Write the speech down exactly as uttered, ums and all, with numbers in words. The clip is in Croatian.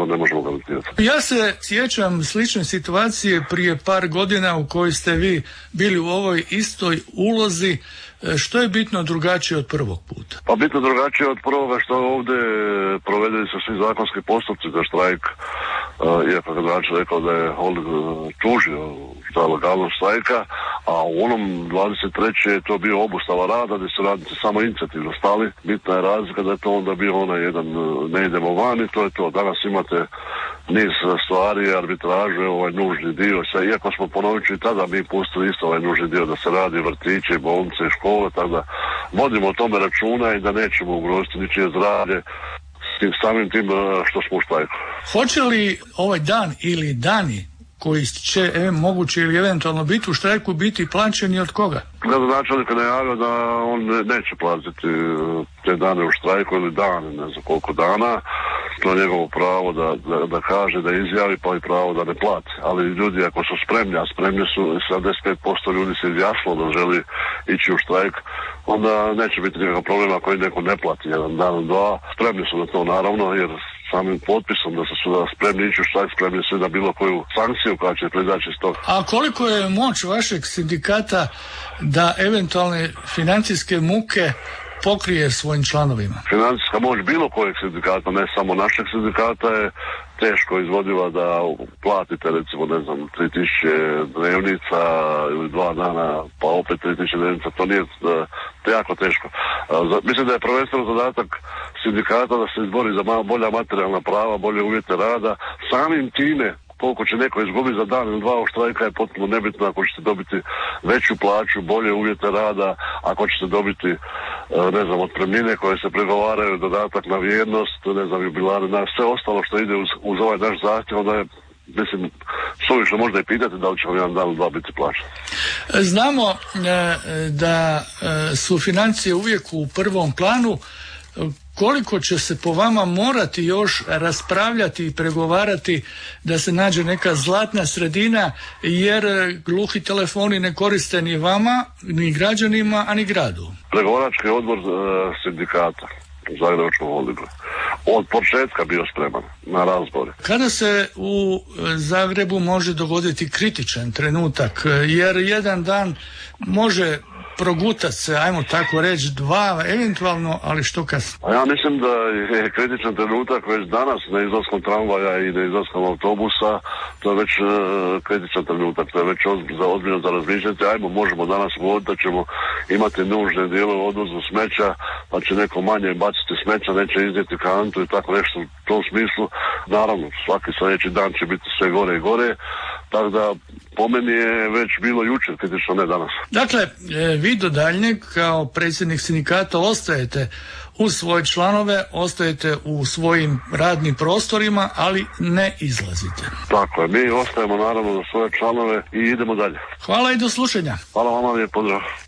to ne možemo garantirati. Ja se sjećam slične situacije prije par godina u kojoj ste vi bili u ovoj istoj ulozi. Što je bitno drugačije od prvog puta? Pa bitno drugačije od prvoga što ovdje provedeni su svi zakonski postupci za štrajk, iako je gradonačelnik rekao da je Holding tužio za legalnost štrajka, a u onom dvadeset trećem je to bio obustava rada gdje su radnici samo inicijativno stali. Bitna je razlika da je to onda bio onaj jedan ne idemo van i to je to. Danas imate niz stvari, arbitraže, ovaj nužni dio, sve, iako smo ponovit ću i tada mi pustili isto ovaj nužni dio da se radi vrtiće, bolnice, škole, tako da vodimo o tome računa i da nećemo ugroziti ničije zdravlje samim tim što smo u štrajku. Hoće li ovaj dan ili dani koji će e, moguće ili eventualno biti u štrajku biti plaćeni od koga? Gradonačelnik je najavio da on neće platiti te dane u štrajku ili dane, ne znam koliko dana. To je njegovo pravo da, da, da kaže, da izjavi, pa i pravo da ne plati. Ali ljudi ako su spremni, a spremni su, sedamdeset pet posto ljudi se izjasnilo da želi ići u štrajk, onda neće biti nikakav problem ako i neko ne plati jedan dan, dva. Spremni su na to naravno, jer samim potpisom da su da spremni ići u štrajk, spremni su na bilo koju sankciju koja će proizaći iz toga. A koliko je moć vašeg sindikata da eventualne financijske muke pokrije svojim članovima? Financijska moć bilo kojeg sindikata, ne samo našeg sindikata, je teško izvodiva da platite recimo ne znam tri tisuće dnevnica ili dva dana pa opet tri tisuće dnevnica, to nije to je jako teško. Mislim da je prvenstveno zadatak sindikata da se izbori za bolja materijalna prava, bolje uvjete rada. Samim time koliko će neko izgubiti za dan ili dva u štrajka je potpuno nebitno ako ćete dobiti veću plaću, bolje uvjete rada, ako ćete dobiti ne znam otpremnine koje se pregovaraju, dodatak na vjernost, ne znam jubilare, na sve ostalo što ide uz, uz ovaj naš zahtjev, onda je mislim, suvišno možda i pitati da li će vam jedan dan ili dva biti plaćen. Znamo da su financije uvijek u prvom planu. Koliko će se po vama morati još raspravljati i pregovarati da se nađe neka zlatna sredina, jer gluhi telefoni ne koriste ni vama, ni građanima, a ni gradu? Pregovarački odbor sindikata u Zagrebačkom Holdingu od početka bio spreman na razbore. Kada se u Zagrebu može dogoditi kritičan trenutak, jer jedan dan može progutat se, ajmo tako reći, dva, eventualno, ali što kasnije? A ja mislim da je kritičan trenutak već danas na izlaskom tramvaja i na izlaskom autobusa, to je već uh, kritičan trenutak, to je već ozbiljno, ozbiljno za razmišljati, ajmo, možemo danas govoriti da ćemo imati nužne dijelove u odvozu smeća, pa će neko manje baciti smeća, neće iznijeti kantu i tako nešto u tom smislu. Naravno, svaki sljedeći dan će biti sve gore i gore, tako da po meni je već bilo jučer kritično, ne danas. Dakle, vi do daljnjeg kao predsjednik sindikata ostajete uz svoje članove, ostajete u svojim radnim prostorima, ali ne izlazite. Tako je, mi ostajemo naravno za svoje članove i idemo dalje. Hvala i do slušanja. Hvala vama, lijep pozdrav.